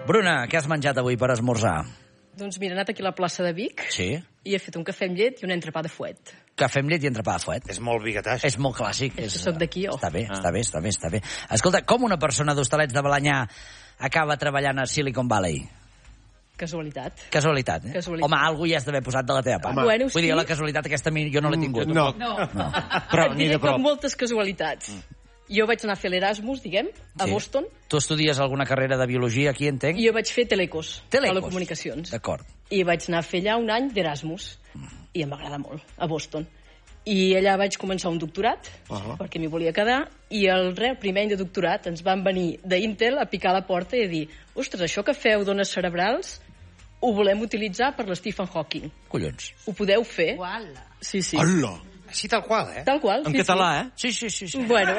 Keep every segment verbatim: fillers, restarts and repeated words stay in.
Bruna, què has menjat avui per esmorzar? Doncs mira, he anat aquí a la plaça de Vic Sí. i he fet un cafè amb llet i un entrepà de fuet. Cafè amb llet i entrepà de fuet. És molt biguetà. És molt clàssic. És que soc d'aquí, jo. Està bé, està bé, està bé, està bé. Escolta, com una persona d'Hostalets de Balenyà acaba treballant a Silicon Valley? Casualitat. Casualitat, eh? Casualitat. Home, algú hi has d'haver posat de la teva part. Home. Bueno, Vull dir, sí. la casualitat aquesta mi- jo no l'he tingut. No. No. No. Però Et ni diré de prop. com moltes casualitats. Mm. Jo vaig anar a fer l'Erasmus, diguem, a Sí. Boston, Tu estudies alguna carrera de biologia aquí, entenc? i jo vaig fer Telecos, Telecos. telecomunicacions. D'acord. I vaig anar a fer allà un any d'Erasmus. I em va agradar molt, a Boston. I allà vaig començar un doctorat, uh -huh. perquè m'hi volia quedar, i el, re, el primer any de doctorat ens van venir d'Intel a picar a la porta i a dir ostres, això que feu d'ones cerebrals ho volem utilitzar per l'Stephen Hawking. Collons. Ho podeu fer? Uala. Sí, sí. Hola. Així tal qual, eh? Tal qual. En sí, català, eh? Sí, sí, sí. sí. Sí. Bueno.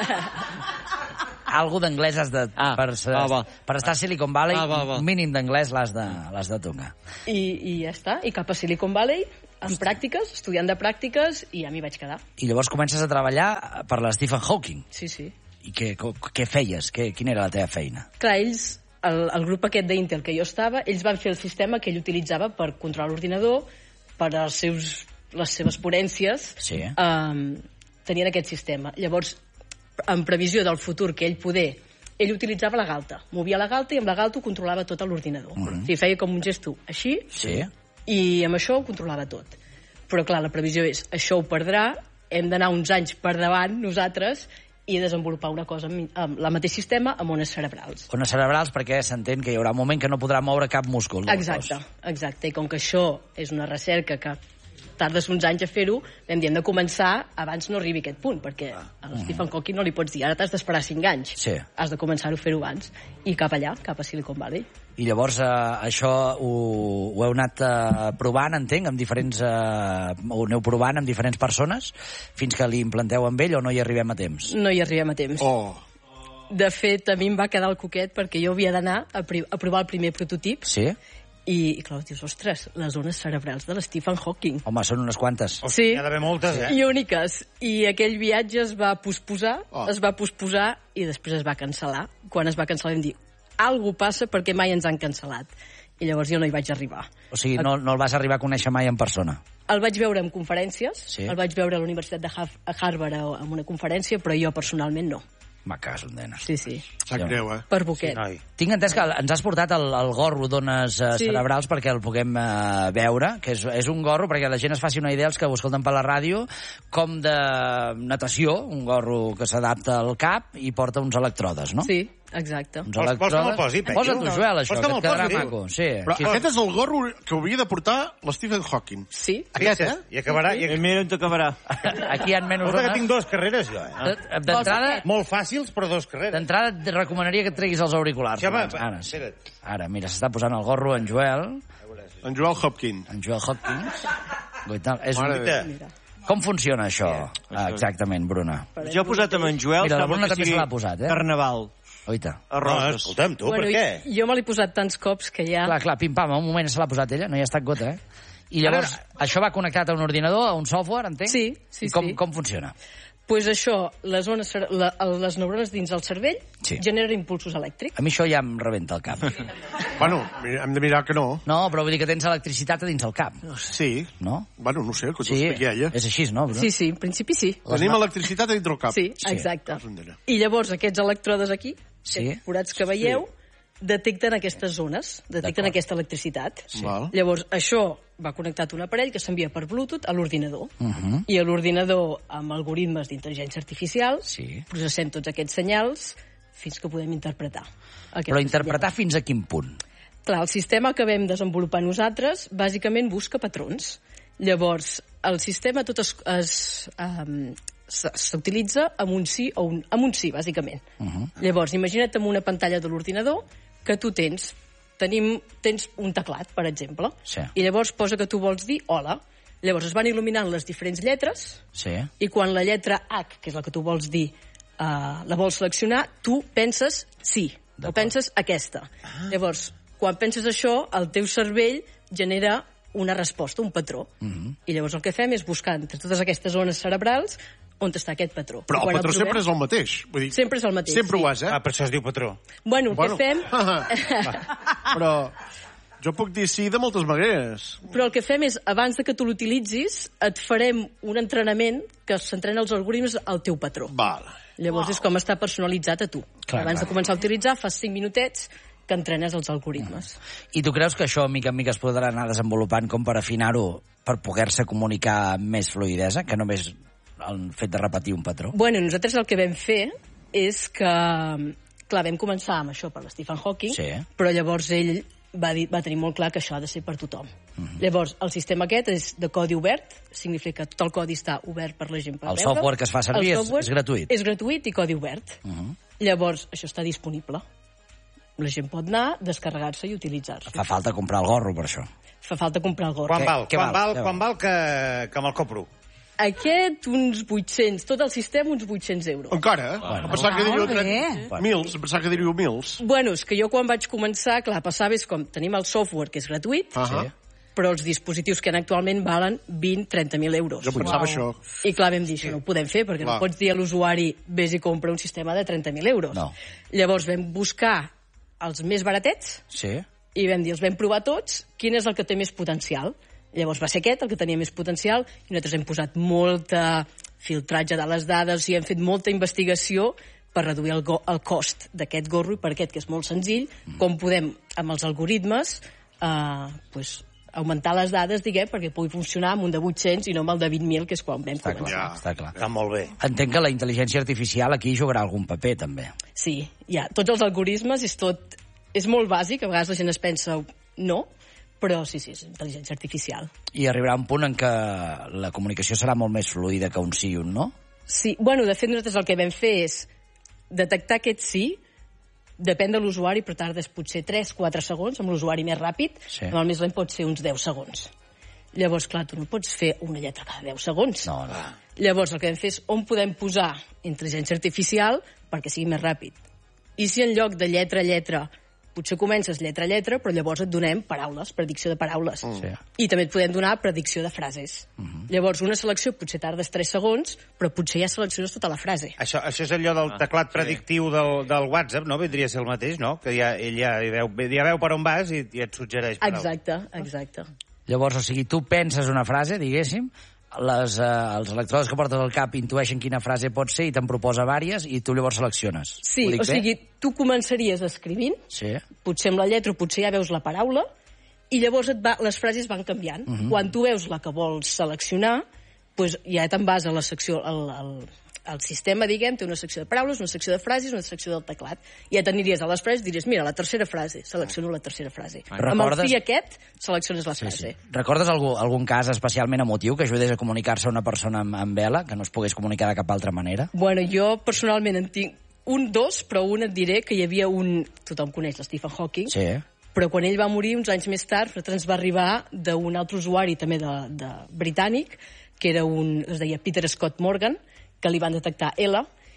Algo d'anglès has de... Ah, per, va, va. per estar a Silicon Valley, Va, va, va. un mínim d'anglès l'has de, l'has de tocar. I, I ja està. I cap a Silicon Valley, amb pràctiques, estudiant de pràctiques, i ja m'hi vaig quedar. I llavors comences a treballar per la Stephen Hawking. Sí, sí. I què, co- què feies? Què, quina era la teva feina? Clar, ells, el, el grup aquest d'Intel que jo estava, ells van fer el sistema que ell utilitzava per controlar l'ordinador, per als seus, les seves ponències, Sí. um, tenien aquest sistema. Llavors, en previsió del futur que ell poder, ell utilitzava la galta. Movia la galta i amb la galta ho controlava tot a l'ordinador. Mm -hmm. O sigui, feia com un gesto així, Sí. i amb això ho controlava tot. Però clar, la previsió és, això ho perdrà, hem d'anar uns anys per davant nosaltres i desenvolupar una cosa amb, amb el mateix sistema amb ones cerebrals. Ones cerebrals perquè s'entén que hi haurà un moment que no podrà moure cap múscul. del Exacte, cos. exacte. I com que això és una recerca que tardes uns anys a fer-ho, vam dir, hem de començar abans no arribi a aquest punt, perquè a l'Stephen Hawking no li pots dir, ara t'has d'esperar cinc anys. Sí. Has de començar a fer-ho abans. I cap allà, cap a Silicon Valley. I llavors eh, això ho, ho heu anat eh, provant, entenc, amb diferents... Eh, ho aneu provant amb diferents persones fins que li implanteu amb ell o no hi arribem a temps? No hi arribem a temps. Oh. De fet, a mi em va quedar el coquet perquè jo havia d'anar a, pri- a provar el primer prototip Sí? i, i clar, dius, ostres, les ones cerebrals de l'Stephen Hawking. Home, són unes quantes. Hosti, Sí. n'hi ha d'haver moltes, eh? I úniques. I aquell viatge es va posposar, Oh. es va posposar i després es va cancel·lar. Quan es va cancel·lar vam dir, algú passa perquè mai ens han cancel·lat. I llavors jo no hi vaig arribar. O sigui, no, no el vas arribar a conèixer mai en persona. El vaig veure en conferències, Sí. el vaig veure a la Universitat de Haf- a Harvard a- en una conferència, però jo personalment no. Me caso en denes. Sí, sí, Sap greu, eh? per boquet. Sí, noi. Tinc entès que ens has portat el, el gorro d'ones eh, Sí. cerebrals perquè el puguem eh, veure, que és, és un gorro, perquè la gent es faci una idea, els que ho escolten per la ràdio, com de natació, un gorro que s'adapta al cap i porta uns electrodes, no? Sí, exacte. Uns Vols- vols que me'l posi, Peyu? Posa-t'ho, Joel, això, Vols que que et me'l quedarà posi? maco. Sí, Però sí. aquest és el gorro que hauria de portar l'Stephen Hawking. Sí, Aquest, eh? I acabarà... I... I mira on t'acabarà. Aquí hi ha menys Escolta, que zones. tinc dues carreres, jo, eh? D- D'entrada, Molt fàcils, però dues carreres. d'entrada et recomanaria que et treguis els auriculars. Sí, home, abans. Ara, sí. espera't. Ara, mira, s'està posant el gorro en Joel, En Joel Hopkins. en Joel Hopkins. Guaital, És Mare un... de mira. Com funciona això? Ah, exactament, Bruna. Jo he posat amb en Joel, Mira, la sembla Bruna que també sigui se l'ha posat, eh? Carnaval. Oita. A No, Roses. escolta'm, tu, Bueno, per què? jo me l'he posat tants cops que ja... Clar, clar, pim-pam, un moment se l'ha posat ella, no hi ha estat gota, eh? I llavors, això va connectat a un ordinador, a un software, entenc? Sí, sí, I com, sí. com funciona? Pues això, les, ones, cere- la, les neurones dins del cervell Sí. generen impulsos elèctrics. A mi això ja em rebenta el cap. Bueno, mira, hem de mirar que no. No, però vull dir que tens electricitat a dins el cap, Sí. no? Bueno, no sé, que t'ho Sí, expliqui ella. és així, no, Bruno? Sí, sí, en principi sí. Tenim electricitat a dintre el cap. Sí, exacte. Cas endera. I llavors aquests electrodes aquí, Sí. aquests forats que veieu, detecten aquestes zones, detecten D'acord. aquesta electricitat. Sí. Val. Llavors, això va connectat a un aparell que s'envia per Bluetooth a l'ordinador. Uh -huh. I a l'ordinador, amb algoritmes d'intel·ligència artificial, Sí. processem tots aquests senyals fins que podem interpretar. Però aquests interpretar fins a quin punt? Clar, el sistema que vam desenvolupar nosaltres bàsicament busca patrons. Llavors, el sistema tot es, es, um, s'utilitza amb un sí o un, amb un sí, bàsicament. Uh -huh. Llavors, imagina't amb una pantalla de l'ordinador que tu tens, tenim, tens un teclat, per exemple, Sí. i llavors posa que tu vols dir hola. Llavors es van il·luminant les diferents lletres Sí. i quan la lletra H, que és la que tu vols dir, uh, la vols seleccionar, tu penses sí, o D'acord. penses aquesta. Ah. Llavors, quan penses això, el teu cervell genera una resposta, un patró. Uh -huh. I llavors el que fem és buscar entre totes aquestes zones cerebrals on està aquest patró. Però el patró sempre és el mateix. Vull dir, sempre és el mateix, sempre sí. ho és, eh? Ah, per això es diu patró. Bueno, bueno. què fem? Però jo puc dir sí de moltes maneres. Però el que fem és, abans de que tu l'utilitzis, et farem un entrenament que s'entrena els algoritmes al teu patró. Val. Llavors wow. és com està personalitzat a tu. Clar, abans clar. de començar a utilitzar, fas cinc minutets que entrenes els algoritmes. Mm. I tu creus que això, mica en mica, es podrà anar desenvolupant com per afinar-ho, per poder-se comunicar amb més fluïdesa, que només el fet de repetir un patró? Bueno, nosaltres el que vam fer és que... Clar, vam començar amb això per l'Stephen Hawking, sí. però llavors ell va, dir, va tenir molt clar que això ha de ser per tothom. Uh -huh. Llavors, el sistema aquest és de codi obert, significa que tot el codi està obert per la gent per el veure. El software que es fa servir és, és gratuït? És gratuït i codi obert. Uh -huh. Llavors, això està disponible. La gent pot anar, descarregar-se i utilitzar-se. Fa falta comprar el gorro, per això. Fa falta comprar el gorro. Quan val, què quan val, val, quan val que, que me'l compro? Aquest, uns vuit-cents. Tot el sistema, uns vuit-cents euros. Encara? Bueno. Em pensava que diríeu Bueno. mils, em pensava que diríeu mils. Bueno, és que jo quan vaig començar, clar, passava és com tenim el software, que és gratuït, Uh -huh. Sí. però els dispositius que hi ha actualment valen vint a trenta mil euros. Jo pensava això. I clar, vam dir, això no ho podem fer, perquè Clar. no pots dir a l'usuari vés i compra un sistema de trenta mil euros. No. Llavors vam buscar els més baratets Sí. i vam dir, els vam provar tots, quin és el que té més potencial. Llavors va ser aquest el que tenia més potencial i nosaltres hem posat molta filtratge de les dades i hem fet molta investigació per reduir el, go el cost d'aquest gorro i per aquest, que és molt senzill, mm. com podem, amb els algoritmes, eh, pues, augmentar les dades, diguem, perquè pugui funcionar amb un de vuit-cents i no amb el de vint mil, que és quan vam Està començar. clar, està clar. Està molt bé. Entenc que la intel·ligència artificial aquí jugarà algun paper, també. Sí, ja, tots els algoritmes és tot... És molt bàsic, a vegades la gent es pensa no, però sí, sí, és intel·ligència artificial. I arribarà un punt en què la comunicació serà molt més fluida que un sí i un no? Sí, bueno, de fet nosaltres el que vam fer és detectar aquest sí, depèn de l'usuari, però tardes potser tres a quatre segons, amb l'usuari més ràpid, Sí. amb el més lent pot ser uns deu segons. Llavors, clar, tu no pots fer una lletra cada deu segons. No, no. Llavors, el que vam fer és on podem posar intel·ligència artificial perquè sigui més ràpid. I si en lloc de lletra a lletra potser comences lletra a lletra, però llavors et donem paraules, predicció de paraules. Sí. I també et podem donar predicció de frases. Uh -huh. Llavors, una selecció potser tardes tres segons, però potser ja selecciones tota la frase. Això, això és allò del teclat ah, predictiu sí. del, del WhatsApp, no? Vindria a ser el mateix, no? Que ja, ell ja, ja, veu, ja veu per on vas i, i et suggereix paraules. Exacte, exacte. Llavors, o sigui, tu penses una frase, diguéssim, les, eh, els electrodes que portes al cap intueixen quina frase pot ser i te'n proposa vàries i tu llavors selecciones. Sí, o sigui, tu començaries escrivint, sí. potser amb la lletra, potser ja veus la paraula, i llavors et va, les frases van canviant. Uh -huh. Quan tu veus la que vols seleccionar, pues ja te'n vas a la secció, al, al, al sistema, diguem, té una secció de paraules, una secció de frases, una secció del teclat. I ja t'aniries a les frases i diries, mira, la tercera frase, selecciono la tercera frase. Recordes... Amb el fi aquest, selecciones la frase. Sí, sí. Recordes algú, algun cas especialment emotiu que ajudés a comunicar-se a una persona amb, amb vela, que no es pogués comunicar de cap altra manera? Bueno, jo personalment en tinc un, dos, però un et diré que hi havia un... Tothom coneix l'Stephen Hawking, Sí. però quan ell va morir, uns anys més tard, ens va arribar d'un altre usuari també de, de britànic, que era un, es deia Peter Scott Morgan, que li van detectar L,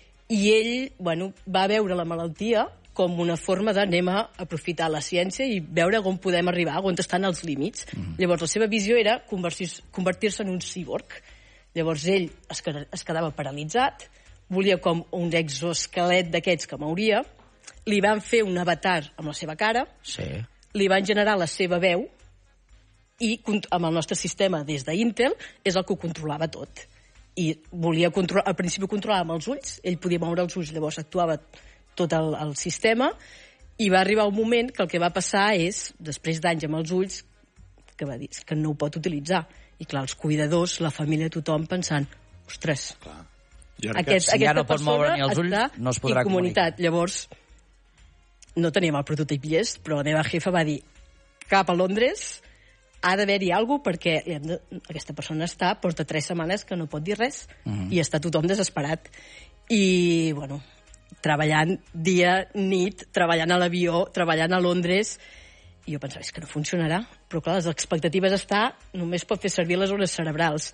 i ell, bueno, va veure la malaltia com una forma d'anem a aprofitar la ciència i veure on podem arribar, on estan els límits. Mm. Llavors, la seva visió era convertir-se convertir en un cíborg. Llavors, ell es, es quedava paralitzat, volia com un exoesquelet d'aquests que mouria, li van fer un avatar amb la seva cara, Sí. li van generar la seva veu, i amb el nostre sistema des d'Intel és el que ho controlava tot. I volia controlar, al principi controlava amb els ulls, ell podia moure els ulls, llavors actuava tot el, el sistema, i va arribar un moment que el que va passar és, després d'anys amb els ulls, que va dir que no ho pot utilitzar. I clar, els cuidadors, la família, tothom pensant, ostres, clar. Aquest, si aquesta ja no pot moure ni els ulls, està no es podrà i comunitat. comunicar. Llavors, no teníem el prototip llest, però la meva jefa va dir, cap a Londres, ha d'haver-hi alguna cosa perquè hem de, aquesta persona està, porta tres setmanes que no pot dir res, uh -huh. i està tothom desesperat. I, bueno, treballant dia, nit, treballant a l'avió, treballant a Londres, i jo pensava, és que no funcionarà. Però, clar, les expectatives està, només pot fer servir les zones cerebrals.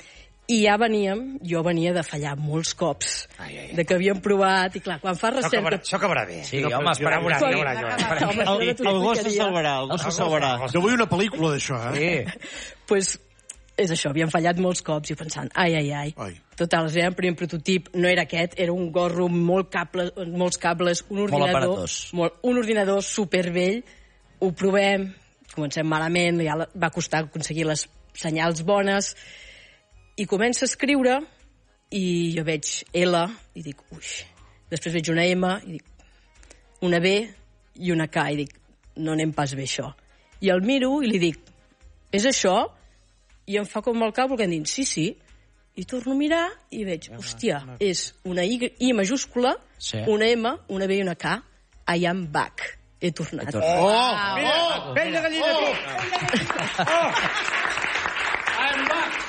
I ja veníem, jo venia de fallar molts cops, ai, ai, ai. de que havíem provat, i clar, quan fas recerca... Això acabarà, això acabarà bé. Sí, no, home, esperem una Quan... veurà, El, el gos se salvarà, el gos se salvarà. Jo vull una pel·lícula d'això, eh? Sí. Pues, és això, havien fallat molts cops i pensant, ai, ai, ai. Ai. Total, era el primer prototip, no era aquest, era un gorro amb molt cable, molts cables, un ordinador... Molt aparatós. Molt, un ordinador supervell, ho provem, comencem malament, ja va costar aconseguir les senyals bones, i comença a escriure, i jo veig L, i dic, ui... Després veig una M, i dic, una B i una K, i dic, no anem pas bé, això. I el miro i li dic, és això? I em fa com el cap, volent dir, sí, sí. I torno a mirar i veig, hòstia, és una I, I majúscula, sí. Una M, una B i una K, I am back. He tornat. Oh! oh! Mira, oh! Pell de gallina, oh! tu! Oh! I am back!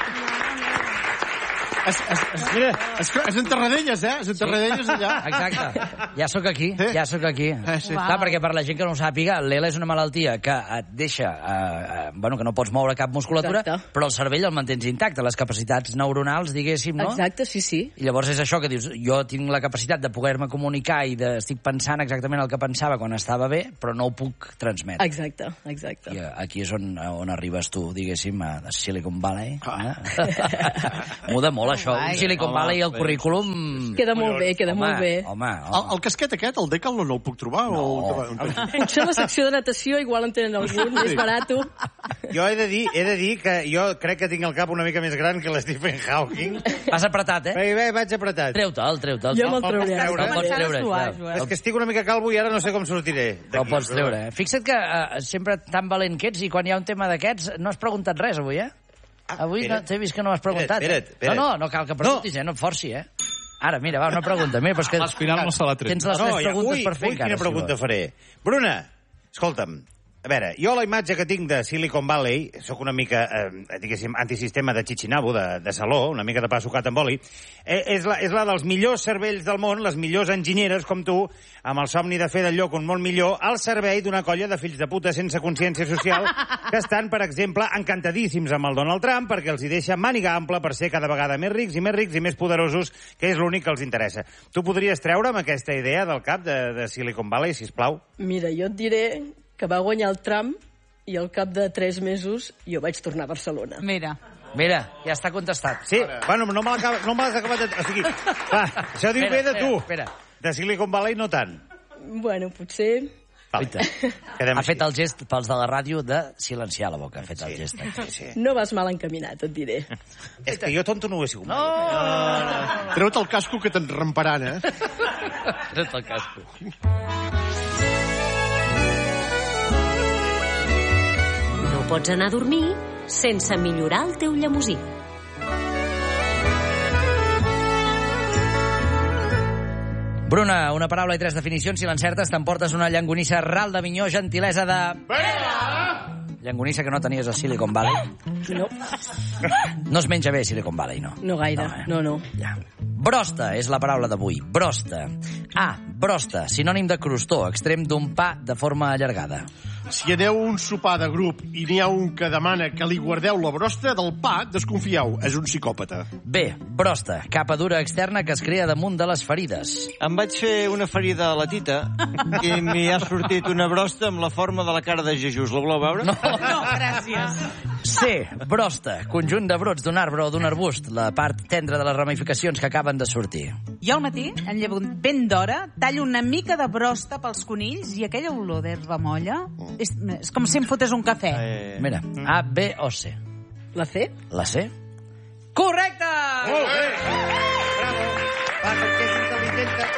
És, és, és, mira, és, és en Terradellas, eh? És en Terradellas allà. Exacte. Ja sóc aquí, Sí. ja sóc aquí. Eh, sí. Clar, perquè per la gent que no ho sàpiga, l'E L és una malaltia que et deixa... Eh, eh, bueno, que no pots moure cap musculatura, Exacte. però el cervell el mantens intacte, les capacitats neuronals, diguéssim, no? Exacte, sí, sí. I llavors és això que dius, jo tinc la capacitat de poder-me comunicar i de, estic pensant exactament el que pensava quan estava bé, però no ho puc transmetre. Exacte, exacte. I aquí és on, on arribes tu, diguéssim, a Silicon Valley. Ah. Eh? Muda molt, això. Ai, Silicon home, Valley, el bé. currículum... Queda molt bé, queda home, molt bé. Home, El, home. el casquet aquest, el Decathlon, no el puc trobar? No. O... Potser a la secció de natació igual en tenen algun, més barat. Jo he de, dir, he de dir que jo crec que tinc el cap una mica més gran que l'Stephen Hawking. Vas apretat, eh? Bé, bé, vaig apretat. Treu-te'l, treu-te'l. Jo me'l trauré. El pots Començant a treure, suar, clar. Joan. És que estic una mica calvo i ara no sé com sortiré. El pots treure. eh? Fixa't que uh, sempre tan valent que ets i quan hi ha un tema d'aquests no has preguntat res avui, eh? Avui no, espera't. t'he vist que no has preguntat. Espera't, eh? espera't. No, no, no cal que preguntis, eh? No et forci, eh? Ara, mira, va, una pregunta. Mira, però és que L'aspirant no se l'ha tret. tens les No, tres ja, preguntes ui, per fer ui, encara. quina pregunta si faré. Bruna, escolta'm, a veure, jo la imatge que tinc de Silicon Valley, sóc una mica, eh, diguéssim, antisistema de Chichinabo, de, de saló, una mica de pa sucat amb oli, eh, és, la, és la dels millors cervells del món, les millors enginyeres com tu, amb el somni de fer del lloc un molt millor, al servei d'una colla de fills de puta sense consciència social, que estan, per exemple, encantadíssims amb el Donald Trump, perquè els hi deixa màniga ampla per ser cada vegada més rics i més rics i més poderosos, que és l'únic que els interessa. Tu podries treure'm aquesta idea del cap de, de Silicon Valley, sisplau? Mira, jo et diré que va guanyar el Trump i al cap de tres mesos jo vaig tornar a Barcelona. Mira. no. Mira, ja està contestat. Sí, bueno, no me l'acaba- no me l'has acabat de... O sigui, clar, això diu Espera, bé de tu. espera, espera. De Silicon Valley no tant. Bueno, potser... Vale. Oita. Quedem Ha així. fet el gest pels de la ràdio de silenciar la boca. Ha fet el Sí. gest. Sí, sí. No vas mal encaminat, et diré. És que jo tonto no ho he sigut mai. No! Treu-te el casco que te'n ramparan, eh? Tret el casco. No pots anar a dormir sense millorar el teu llemosí. Bruna, una paraula i tres definicions. Si l'encertes, t'emportes una llangonissa ral de minyó, gentilesa de... Llangonissa que no tenies a Silicon Valley. No, No es menja bé Silicon Valley, no? no gaire, eh? no, no. Ja. Brosta és la paraula d'avui. Brosta. A. Brosta, sinònim de crostó, extrem d'un pa de forma allargada. Si aneu a un sopar de grup i n'hi ha un que demana que li guardeu la brosta del pa, desconfieu, és un psicòpata. B. Brosta, capa dura externa que es crea damunt de les ferides. Em vaig fer una ferida a la tita i m'hi ha sortit una brosta amb la forma de la cara de Jesús. La voleu veure? No. No, gràcies. C. Brosta, conjunt de brots d'un arbre o d'un arbust, la part tendra de les ramificacions que acaben de sortir. Jo al matí, en llevo ben d'hora, tallo una mica de brosta pels conills i aquella olor d'herba molla és, és com si em fotés un cafè. Eh, Mira, A, B o C. La C? La C? Correcte! Molt bé! Bravo! Va, perquè és intel·ligent.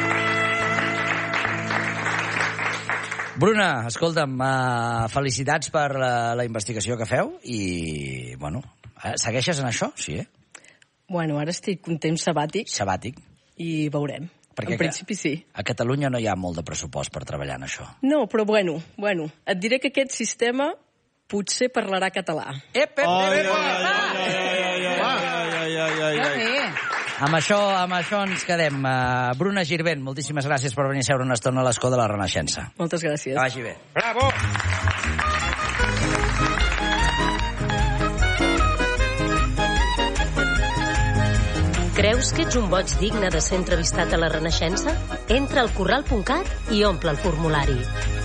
Bruna, escolta'm, uh, felicitats per la, la investigació que feu i, bueno, eh, segueixes en això? Sí, eh? Bueno, ara estic un temps sabàtic Sabàtic. i veurem. Perquè en principi sí. A Catalunya no hi ha molt de pressupost per treballar en això. No, però bueno, bueno, et diré que aquest sistema potser parlarà català. Ep, ep, Ai, ep, ep, ai, ep, ai, ai, ai, ai, ai, ai, ai, Que ai. bé. Amb això, amb això ens quedem. Uh, Bruna Girvent, moltíssimes gràcies per venir a seure una estona a l'escó de la Renaixença. Moltes gràcies. Que vagi bé. Bravo! Creus que ets un boig digne de ser entrevistat a la Renaixença? Entra al corral punt cat i omple el formulari.